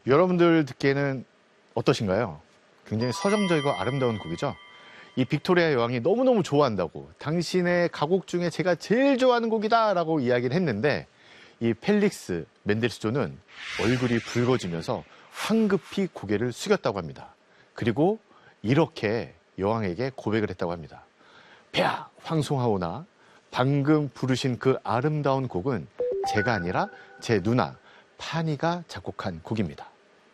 여러분들 듣기에는 어떠신가요? 굉장히 서정적이고 아름다운 곡이죠. 이 빅토리아 여왕이 너무너무 좋아한다고, 당신의 가곡 중에 제가 제일 좋아하는 곡이다 라고 이야기를 했는데, 이 펠릭스 멘델스존은 얼굴이 붉어지면서 황급히 고개를 숙였다고 합니다. 그리고 이렇게 여왕에게 고백을 했다고 합니다. 폐하 황송하오나 방금 부르신 그 아름다운 곡은 제가 아니라 제 누나 파니가 작곡한 곡입니다.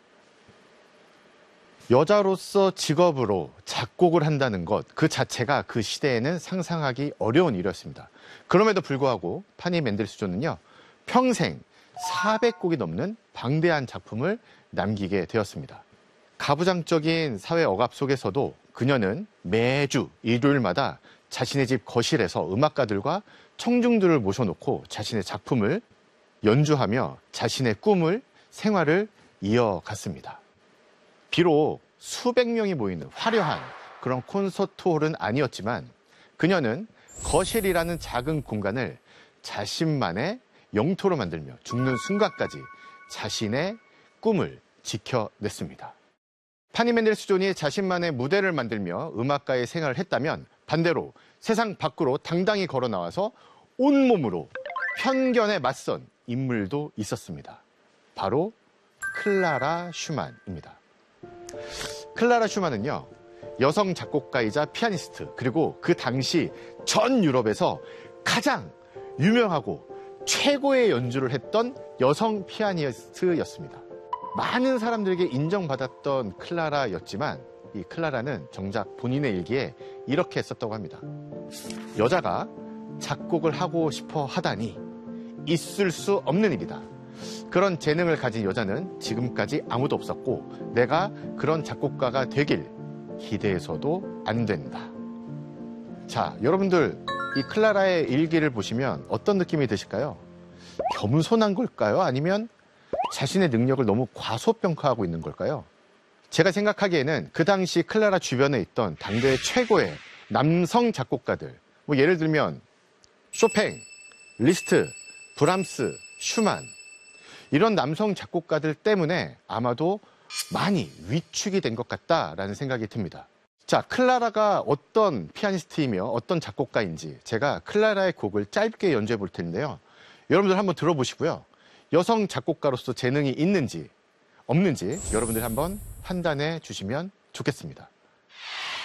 여자로서 직업으로 작곡을 한다는 것 그 자체가 그 시대에는 상상하기 어려운 일이었습니다. 그럼에도 불구하고 파니 멘델스존은요, 평생 400곡이 넘는 방대한 작품을 남기게 되었습니다. 가부장적인 사회 억압 속에서도 그녀는 매주 일요일마다 자신의 집 거실에서 음악가들과 청중들을 모셔놓고 자신의 작품을 연주하며 자신의 꿈을, 생활을 이어갔습니다. 비록 수백 명이 모이는 화려한 그런 콘서트홀은 아니었지만 그녀는 거실이라는 작은 공간을 자신만의 영토로 만들며 죽는 순간까지 자신의 꿈을 지켜냈습니다. 파니 멘델스존이 자신만의 무대를 만들며 음악가의 생활을 했다면 반대로 세상 밖으로 당당히 걸어 나와서 온몸으로 편견에 맞선 인물도 있었습니다. 바로 클라라 슈만입니다. 클라라 슈만은요, 여성 작곡가이자 피아니스트, 그리고 그 당시 전 유럽에서 가장 유명하고 최고의 연주를 했던 여성 피아니스트였습니다. 많은 사람들에게 인정받았던 클라라였지만 이 클라라는 정작 본인의 일기에 이렇게 썼다고 합니다. 여자가 작곡을 하고 싶어 하다니 있을 수 없는 일이다. 그런 재능을 가진 여자는 지금까지 아무도 없었고 내가 그런 작곡가가 되길 기대해서도 안 된다. 자, 여러분들 이 클라라의 일기를 보시면 어떤 느낌이 드실까요? 겸손한 걸까요? 아니면 자신의 능력을 너무 과소평가하고 있는 걸까요? 제가 생각하기에는 그 당시 클라라 주변에 있던 당대 최고의 남성 작곡가들, 뭐 예를 들면 쇼팽, 리스트, 브람스, 슈만, 이런 남성 작곡가들 때문에 아마도 많이 위축이 된 것 같다라는 생각이 듭니다. 자, 클라라가 어떤 피아니스트이며 어떤 작곡가인지 제가 클라라의 곡을 짧게 연주해 볼 텐데요. 여러분들 한번 들어보시고요. 여성 작곡가로서 재능이 있는지 없는지 여러분들 한번 판단해 주시면 좋겠습니다.